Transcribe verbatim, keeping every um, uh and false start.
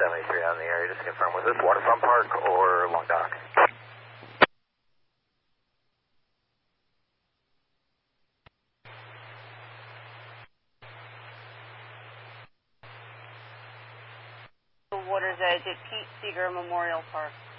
seventy-three on the area. Just to confirm, was this Waterfront Park or Long Dock? Water's Edge at Pete Seeger Memorial Park.